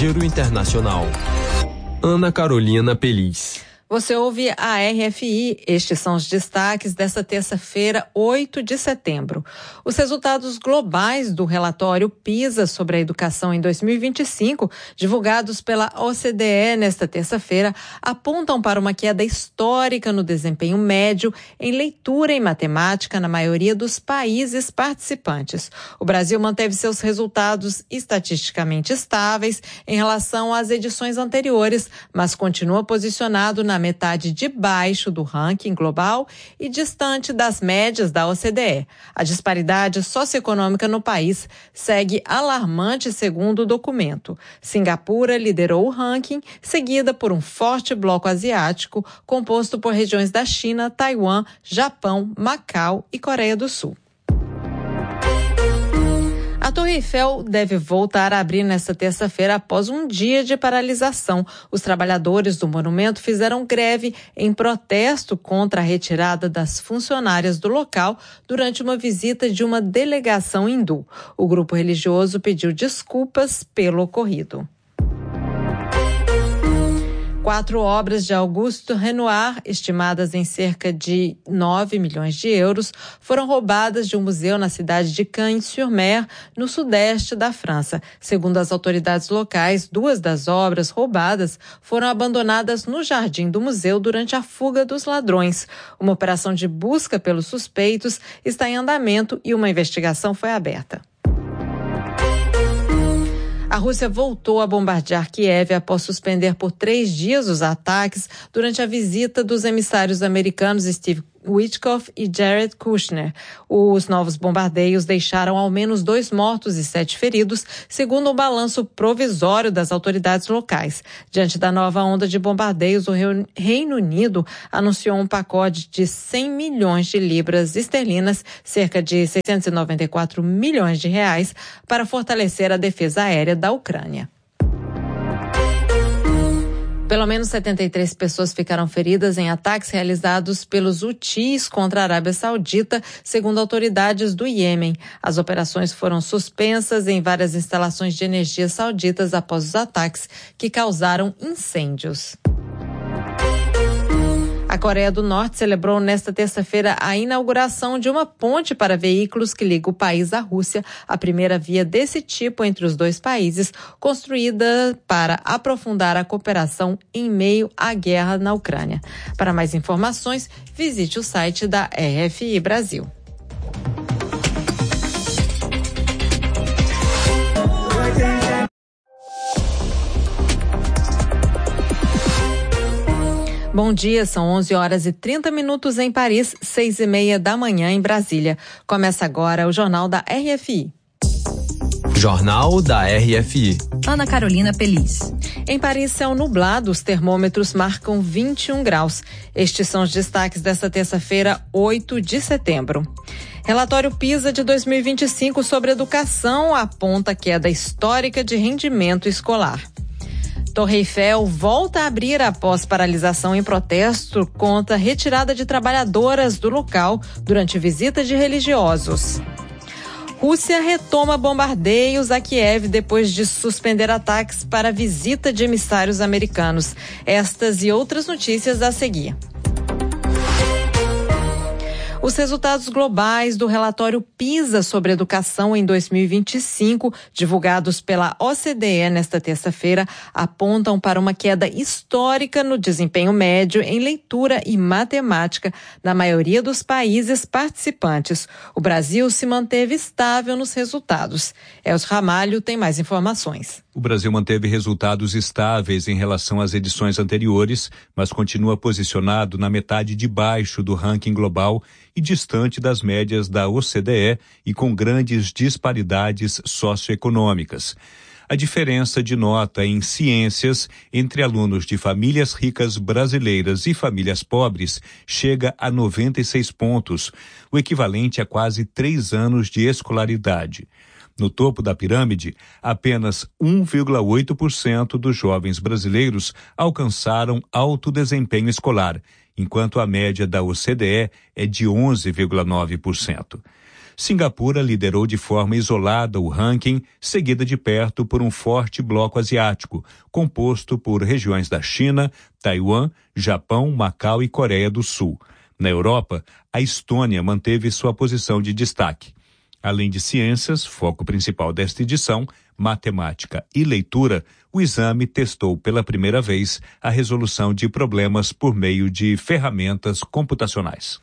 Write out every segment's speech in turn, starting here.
Giro Internacional. Ana Carolina Pelis. Você ouve a RFI, estes são os destaques desta terça-feira, 8 de setembro. Os resultados globais do relatório PISA sobre a educação em 2025, divulgados pela OCDE nesta terça-feira, apontam para uma queda histórica no desempenho médio em leitura e matemática na maioria dos países participantes. O Brasil manteve seus resultados estatisticamente estáveis em relação às edições anteriores, mas continua posicionado na metade de baixo do ranking global e distante das médias da OCDE. A disparidade socioeconômica no país segue alarmante segundo o documento. Singapura liderou o ranking, seguida por um forte bloco asiático composto por regiões da China, Taiwan, Japão, Macau e Coreia do Sul. A Torre Eiffel deve voltar a abrir nesta terça-feira após um dia de paralisação. Os trabalhadores do monumento fizeram greve em protesto contra a retirada das funcionárias do local durante uma visita de uma delegação hindu. O grupo religioso pediu desculpas pelo ocorrido. 4 obras de Auguste Renoir, estimadas em cerca de 9 milhões de euros, foram roubadas de um museu na cidade de Cagnes-sur-Mer, no sudeste da França. Segundo as autoridades locais, 2 das obras roubadas foram abandonadas no jardim do museu durante a fuga dos ladrões. Uma operação de busca pelos suspeitos está em andamento e uma investigação foi aberta. A Rússia voltou a bombardear Kiev após suspender por 3 dias os ataques durante a visita dos emissários americanos Steve Witkoff e Jared Kushner. Os novos bombardeios deixaram ao menos 2 mortos e 7 feridos, segundo um balanço provisório das autoridades locais. Diante da nova onda de bombardeios, o Reino Unido anunciou um pacote de 100 milhões de libras esterlinas, cerca de 694 milhões de reais, para fortalecer a defesa aérea da Ucrânia. Pelo menos 73 pessoas ficaram feridas em ataques realizados pelos Houthis contra a Arábia Saudita, segundo autoridades do Iêmen. As operações foram suspensas em várias instalações de energia sauditas após os ataques que causaram incêndios. A Coreia do Norte celebrou nesta terça-feira a inauguração de uma ponte para veículos que liga o país à Rússia, a primeira via desse tipo entre os 2 países, construída para aprofundar a cooperação em meio à guerra na Ucrânia. Para mais informações, visite o site da RFI Brasil. Bom dia, são 11 horas e 30 minutos em Paris, 6:30 da manhã em Brasília. Começa agora o Jornal da RFI. Jornal da RFI. Ana Carolina Pelis. Em Paris, céu nublado, os termômetros marcam 21 graus. Estes são os destaques desta terça-feira, 8 de setembro. Relatório PISA de 2025 sobre educação aponta queda histórica de rendimento escolar. Torre Eiffel volta a abrir após paralisação em protesto contra a retirada de trabalhadoras do local durante visita de religiosos. Rússia retoma bombardeios a Kiev depois de suspender ataques para a visita de emissários americanos. Estas e outras notícias a seguir. Os resultados globais do relatório PISA sobre educação em 2025, divulgados pela OCDE nesta terça-feira, apontam para uma queda histórica no desempenho médio em leitura e matemática na maioria dos países participantes. O Brasil se manteve estável nos resultados. Elcio Ramalho tem mais informações. O Brasil manteve resultados estáveis em relação às edições anteriores, mas continua posicionado na metade de baixo do ranking global e distante das médias da OCDE e com grandes disparidades socioeconômicas. A diferença de nota em ciências entre alunos de famílias ricas brasileiras e famílias pobres chega a 96 pontos, o equivalente a quase 3 anos de escolaridade. No topo da pirâmide, apenas 1,8% dos jovens brasileiros alcançaram alto desempenho escolar, enquanto a média da OCDE é de 11,9%. Singapura liderou de forma isolada o ranking, seguida de perto por um forte bloco asiático, composto por regiões da China, Taiwan, Japão, Macau e Coreia do Sul. Na Europa, a Estônia manteve sua posição de destaque. Além de ciências, foco principal desta edição, matemática e leitura, o exame testou pela primeira vez a resolução de problemas por meio de ferramentas computacionais.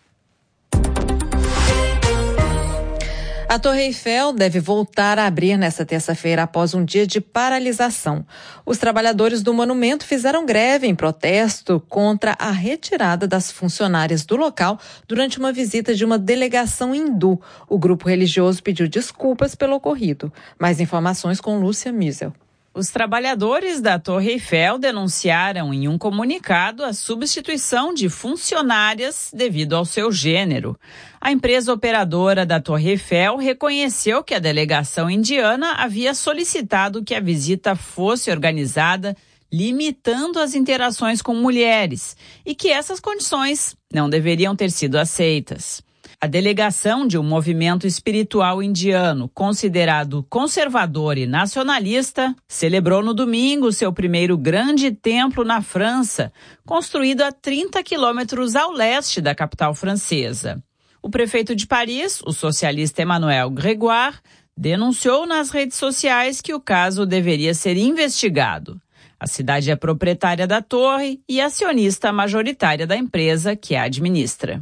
A Torre Eiffel deve voltar a abrir nesta terça-feira após um dia de paralisação. Os trabalhadores do monumento fizeram greve em protesto contra a retirada das funcionárias do local durante uma visita de uma delegação hindu. O grupo religioso pediu desculpas pelo ocorrido. Mais informações com Lúcia Miesel. Os trabalhadores da Torre Eiffel denunciaram em um comunicado a substituição de funcionárias devido ao seu gênero. A empresa operadora da Torre Eiffel reconheceu que a delegação indiana havia solicitado que a visita fosse organizada limitando as interações com mulheres e que essas condições não deveriam ter sido aceitas. A delegação de um movimento espiritual indiano, considerado conservador e nacionalista, celebrou no domingo seu primeiro grande templo na França, construído a 30 quilômetros ao leste da capital francesa. O prefeito de Paris, o socialista Emmanuel Grégoire, denunciou nas redes sociais que o caso deveria ser investigado. A cidade é proprietária da torre e acionista majoritária da empresa que a administra.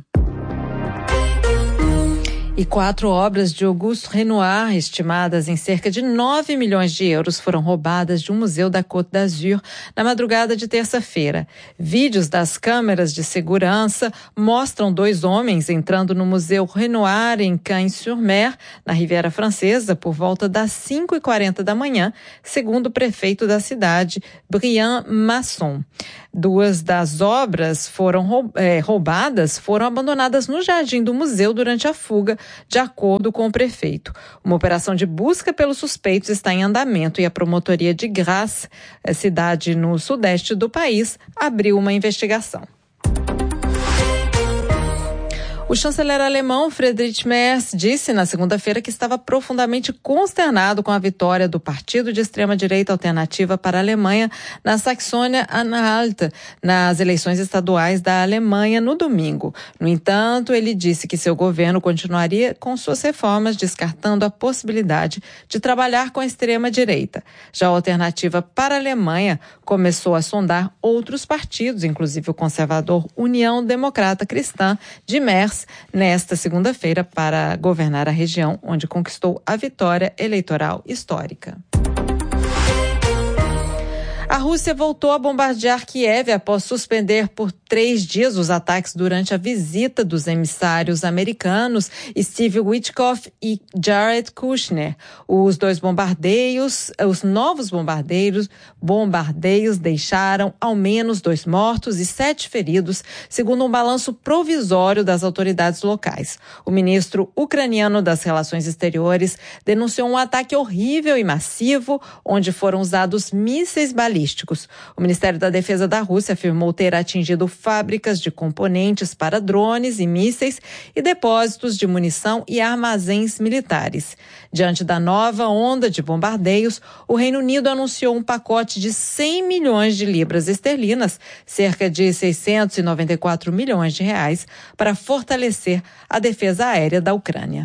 E 4 obras de Auguste Renoir, estimadas em cerca de 9 milhões de euros, foram roubadas de um museu da Côte d'Azur na madrugada de terça-feira. Vídeos das câmeras de segurança mostram 2 homens entrando no Museu Renoir em Cagnes-sur-Mer, na Riviera Francesa, por volta das 5h40 da manhã, segundo o prefeito da cidade, Brian Masson. 2 das obras roubadas foram abandonadas no jardim do museu durante a fuga, de acordo com o prefeito. Uma operação de busca pelos suspeitos está em andamento e a promotoria de Grasse, cidade no sudeste do país, abriu uma investigação. O chanceler alemão Friedrich Merz disse na segunda-feira que estava profundamente consternado com a vitória do partido de extrema-direita Alternativa para a Alemanha na Saxônia-Anhalt, nas eleições estaduais da Alemanha no domingo. No entanto, ele disse que seu governo continuaria com suas reformas, descartando a possibilidade de trabalhar com a extrema-direita. Já a Alternativa para a Alemanha começou a sondar outros partidos, inclusive o conservador União Democrata Cristã de Merz, nesta segunda-feira para governar a região onde conquistou a vitória eleitoral histórica. A Rússia voltou a bombardear Kiev após suspender por 3 dias os ataques durante a visita dos emissários americanos Steve Witkoff e Jared Kushner. Os novos bombardeios deixaram ao menos 2 mortos e 7 feridos, segundo um balanço provisório das autoridades locais. O ministro ucraniano das Relações Exteriores denunciou um ataque horrível e massivo, onde foram usados mísseis balísticos. O Ministério da Defesa da Rússia afirmou ter atingido fábricas de componentes para drones e mísseis e depósitos de munição e armazéns militares. Diante da nova onda de bombardeios, o Reino Unido anunciou um pacote de 100 milhões de libras esterlinas, cerca de 694 milhões de reais, para fortalecer a defesa aérea da Ucrânia.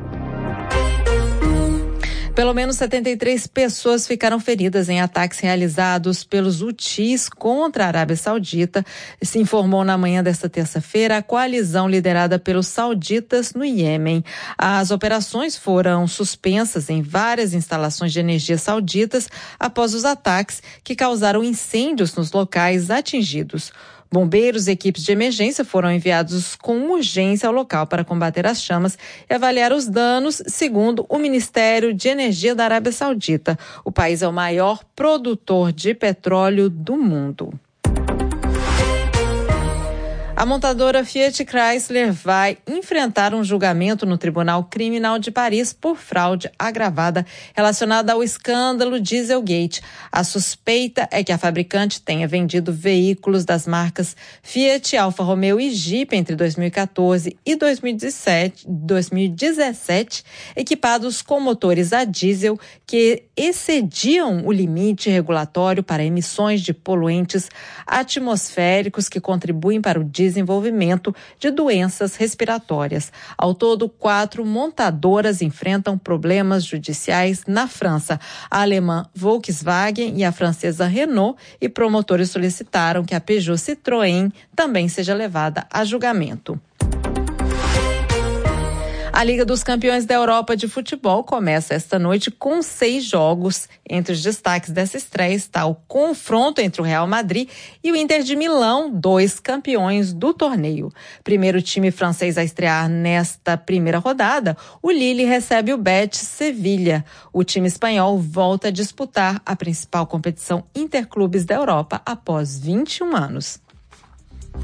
Pelo menos 73 pessoas ficaram feridas em ataques realizados pelos Houthis contra a Arábia Saudita, se informou na manhã desta terça-feira a coalizão liderada pelos sauditas no Iêmen. As operações foram suspensas em várias instalações de energia sauditas após os ataques que causaram incêndios nos locais atingidos. Bombeiros e equipes de emergência foram enviados com urgência ao local para combater as chamas e avaliar os danos, segundo o Ministério de Energia da Arábia Saudita. O país é o maior produtor de petróleo do mundo. A montadora Fiat Chrysler vai enfrentar um julgamento no Tribunal Criminal de Paris por fraude agravada relacionada ao escândalo Dieselgate. A suspeita é que a fabricante tenha vendido veículos das marcas Fiat, Alfa Romeo e Jeep entre 2014 e 2017, equipados com motores a diesel que excediam o limite regulatório para emissões de poluentes atmosféricos que contribuem para o desenvolvimento de doenças respiratórias. Ao todo, 4 montadoras enfrentam problemas judiciais na França. A alemã Volkswagen e a francesa Renault, e promotores solicitaram que a Peugeot Citroën também seja levada a julgamento. A Liga dos Campeões da Europa de Futebol começa esta noite com 6 jogos. Entre os destaques dessa estreia está o confronto entre o Real Madrid e o Inter de Milão, 2 campeões do torneio. Primeiro time francês a estrear nesta primeira rodada, o Lille recebe o Betis Sevilha. O time espanhol volta a disputar a principal competição interclubes da Europa após 21 anos.